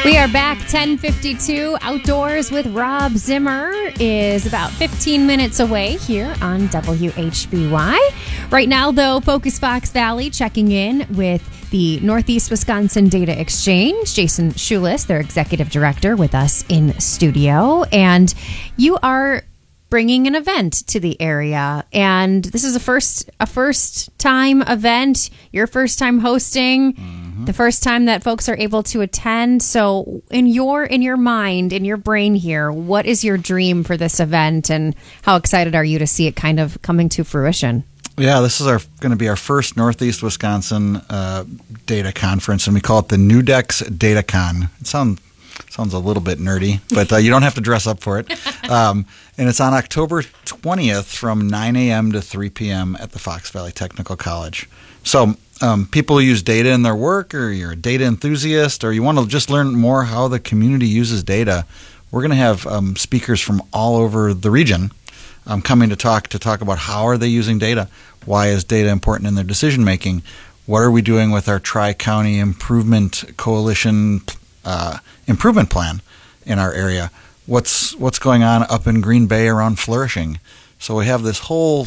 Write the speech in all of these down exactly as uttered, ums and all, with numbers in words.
We are back. Ten fifty-two Outdoors with Rob Zimmer is about fifteen minutes away here on W H B Y. Right now, though, Focus Fox Valley checking in with the Northeast Wisconsin Data Exchange. Jason Schulis, their executive director, with us in studio. And you are bringing an event to the area, and this is a first a first time event, your first time hosting, mm-hmm. the first time that folks are able to attend. So in your in your mind, in your brain here, what is your dream for this event, and how excited are you to see it kind of coming to fruition? Yeah, this is our going to be our first Northeast Wisconsin uh, data conference, and we call it the NewDex DataCon. It sounds Sounds a little bit nerdy, but uh, you don't have to dress up for it. Um, and it's on October twentieth from nine a.m. to three p.m. at the Fox Valley Technical College. So um, people who use data in their work, or you're a data enthusiast, or you want to just learn more how the community uses data, we're going to have um, speakers from all over the region um, coming to talk to talk about how are they using data, why is data important in their decision making, what are we doing with our Tri-County Improvement Coalition Uh, improvement plan in our area. What's what's going on up in Green Bay around flourishing? So we have this whole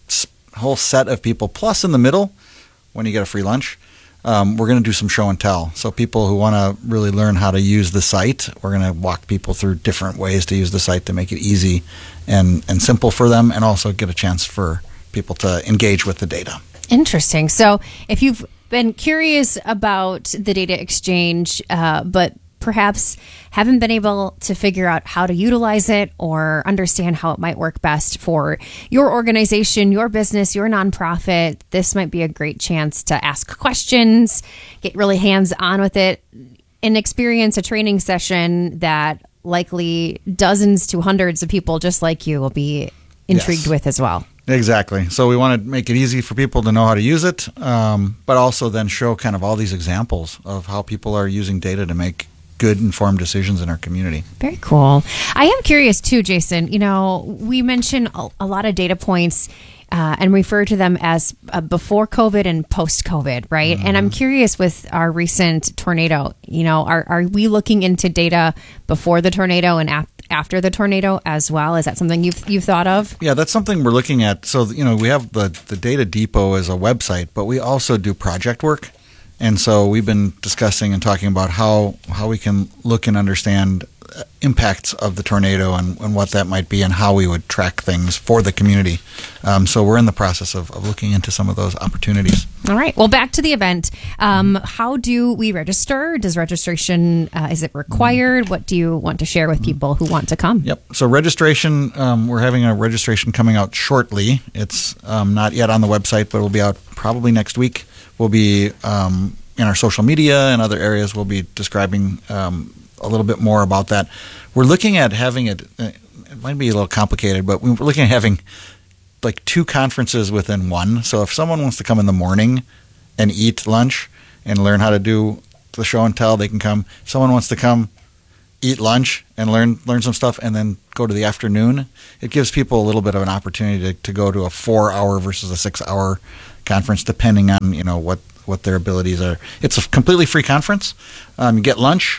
whole set of people. Plus, in the middle, when you get a free lunch, um, we're going to do some show and tell. So people who want to really learn how to use the site, we're going to walk people through different ways to use the site to make it easy and and simple for them, and also get a chance for people to engage with the data. Interesting. So if you've been curious about the data exchange, uh, but perhaps haven't been able to figure out how to utilize it or understand how it might work best for your organization, your business, your nonprofit, this might be a great chance to ask questions, get really hands-on with it, and experience a training session that likely dozens to hundreds of people just like you will be intrigued Yes. with as well. Exactly. So we want to make it easy for people to know how to use it, um, but also then show kind of all these examples of how people are using data to make good, informed decisions in our community. Very cool. I am curious too, Jason. You know, we mention a, a lot of data points uh, and refer to them as uh, before COVID and post-COVID, right? Mm-hmm. And I'm curious with our recent tornado, you know, are, are we looking into data before the tornado and after? after the tornado as well? Is that something you've you've thought of? Yeah, that's something we're looking at. So, you know, we have the, the Data Depot as a website, but we also do project work. And so we've been discussing and talking about how, how we can look and understand impacts of the tornado and, and what that might be and how we would track things for the community. Um, so we're in the process of, of looking into some of those opportunities. All right. Well, back to the event. Um, how do we register? Does registration, uh, is it required? What do you want to share with people who want to come? Yep. So registration, um, we're having a registration coming out shortly. It's um, not yet on the website, but it will be out probably next week. We'll be um, in our social media and other areas. We'll be describing um, a little bit more about that. We're looking at having it, it might be a little complicated, but we're looking at having like two conferences within one. So if someone wants to come in the morning and eat lunch and learn how to do the show and tell, they can come. If someone wants to come eat lunch and learn learn some stuff and then go to the afternoon, it gives people a little bit of an opportunity to, to go to a four hour versus a six hour conference, depending on, you know, what, what their abilities are. It's a completely free conference. Um, you get lunch.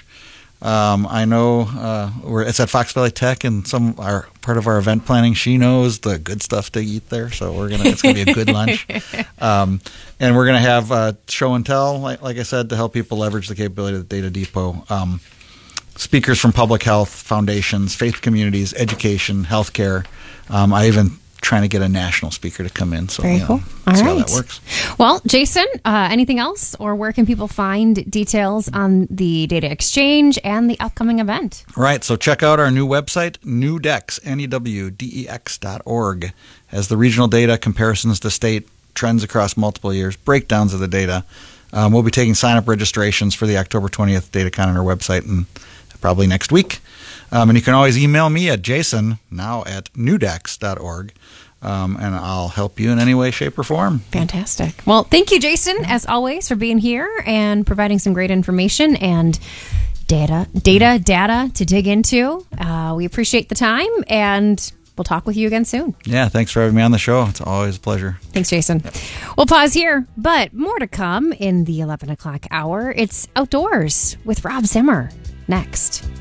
Um, I know uh, we're, it's at Fox Valley Tech, and some our part of our event planning. She knows the good stuff to eat there, so we're gonna it's gonna be a good lunch. Um, and we're gonna have uh, show and tell, like, like I said, to help people leverage the capability of the Data Depot. Um, speakers from public health, foundations, faith communities, education, healthcare. Um, I even trying to get a national speaker to come in. So, very you know, cool. All see right. how that works. Well, Jason, uh, anything else, or where can people find details on the data exchange and the upcoming event? Right. So check out our new website, NewDex, N E W D E X dot org. Has the regional data, comparisons to state, trends across multiple years, breakdowns of the data. Um, we'll be taking sign-up registrations for the October twentieth DataCon on our website, and probably next week. Um, and you can always email me at jason, now at newdex dot org, um, and I'll help you in any way, shape, or form. Fantastic. Well, thank you, Jason, as always, for being here and providing some great information and data, data, data to dig into. Uh, we appreciate the time, and we'll talk with you again soon. Yeah, thanks for having me on the show. It's always a pleasure. Thanks, Jason. Yep. We'll pause here, but more to come in the eleven o'clock hour. It's Outdoors with Rob Zimmer. next.